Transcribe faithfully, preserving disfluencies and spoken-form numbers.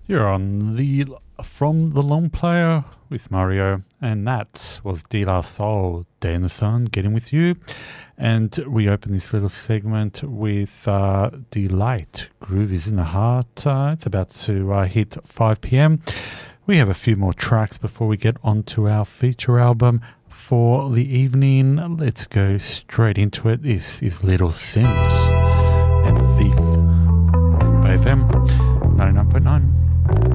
You're on the From the Long Player with Mario, and that was De La Soul, Day in the Sun, Getting With You. And we open this little segment with uh, Delight, Groove is in the Heart. Uh, it's about to uh, hit five p.m. We have a few more tracks before we get on to our feature album for the evening. Let's go straight into it. This is Little Sims and Thief. Bay F M ninety-nine point nine.